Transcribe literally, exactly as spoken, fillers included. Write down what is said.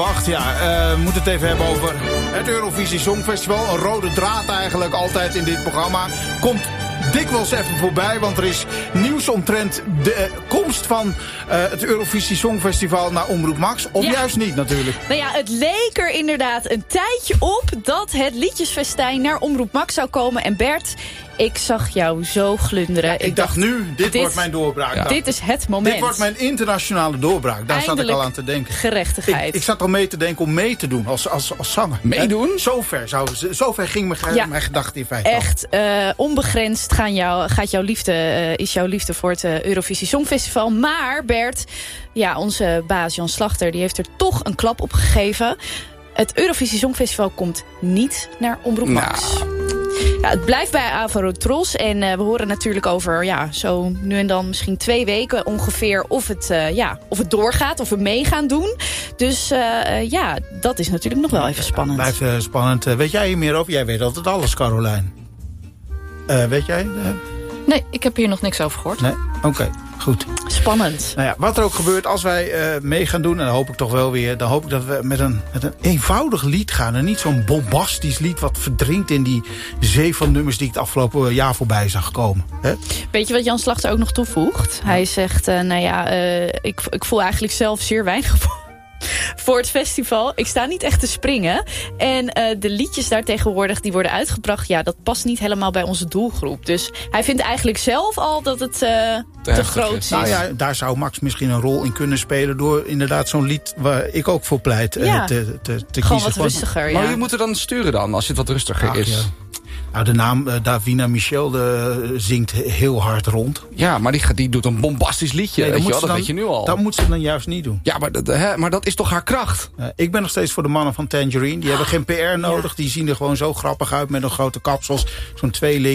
over acht. Ja, uh, we moeten het even hebben over het Eurovisie Songfestival. Een rode draad eigenlijk altijd in dit programma. Komt dikwijls even voorbij, want er is nieuws omtrent de uh, komst van uh, het Eurovisie Songfestival naar Omroep Max. Of ja. juist niet natuurlijk. Nou ja, het leek er inderdaad een tijdje op dat het liedjesfestijn naar Omroep Max zou komen. En Bert, ik zag jou zo glunderen. Ja, ik, ik dacht, dacht nu, dit, dit wordt mijn doorbraak. Ja. Dit is het moment. Dit wordt mijn internationale doorbraak. Daar Eindelijk zat ik al aan te denken. Gerechtigheid. Ik, ik zat al mee te denken om mee te doen als, als, als zanger. Meedoen? Zover, zou, zover ging mijn, ja. mijn gedachte in feite. Echt, uh, onbegrensd gaan jou, gaat jouw liefde, uh, is jouw liefde voor het uh, Eurovisie Songfestival. Maar Bert, ja, onze baas Jan Slachter, die heeft er toch een klap op gegeven. Het Eurovisie Songfestival komt niet naar Omroep Max. Nou. Ja, het blijft bij Avrotros en uh, we horen natuurlijk over ja, zo nu en dan misschien twee weken ongeveer of het, uh, ja, of het doorgaat, of we mee gaan doen. Dus uh, ja, dat is natuurlijk nog wel even spannend. Het blijft uh, spannend. Uh, weet jij hier meer over? Jij weet altijd alles, Carolijn. Uh, weet jij? Uh... Nee, ik heb hier nog niks over gehoord. Nee? Oké. Okay. Goed. Spannend. Nou ja, wat er ook gebeurt als wij uh, mee gaan doen, en dat hoop ik toch wel weer, dan hoop ik dat we met een, met een eenvoudig lied gaan. En niet zo'n bombastisch lied wat verdrinkt in die zee van nummers die ik het afgelopen jaar voorbij zag komen. He? Weet je wat Jan Slachter ook nog toevoegt? Ja. Hij zegt, uh, nou ja, uh, ik, ik voel eigenlijk zelf zeer weinig voor het festival. Ik sta niet echt te springen. En uh, de liedjes daar tegenwoordig die worden uitgebracht, ja, dat past niet helemaal bij onze doelgroep. Dus hij vindt eigenlijk zelf al dat het uh, te, te groot is. Nou ja, daar zou Max misschien een rol in kunnen spelen door inderdaad zo'n lied waar ik ook voor pleit ja. uh, te, te, te Gewoon kiezen. wat rustiger, ja. Maar wie moet er dan sturen dan, als het wat rustiger Ach, is? Ja. Nou, de naam uh, Davina Michel de, zingt heel hard rond. Ja, maar die, die doet een bombastisch liedje. Nee, weet je wel, dat dan, weet je nu al. Dat moet ze dan juist niet doen. Ja, maar, dat, hè, maar dat is toch haar kracht? Uh, ik ben nog steeds voor de mannen van Tangerine. Die hebben geen P R nodig. Die zien er gewoon zo grappig uit met een grote kapsels. Zo'n tweeling.